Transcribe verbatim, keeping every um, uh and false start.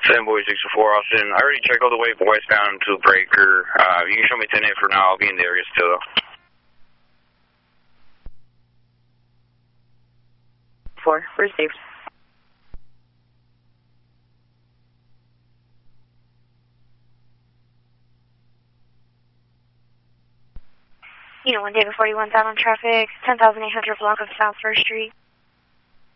Seven Boy sixty-four, Austin. I already checked all the way westbound to Breaker. Uh, you can show me ten eight for now. I'll be in the area still, though. Four, received. Unit one, David forty-one, down on traffic, ten thousand eight hundred block of South First Street.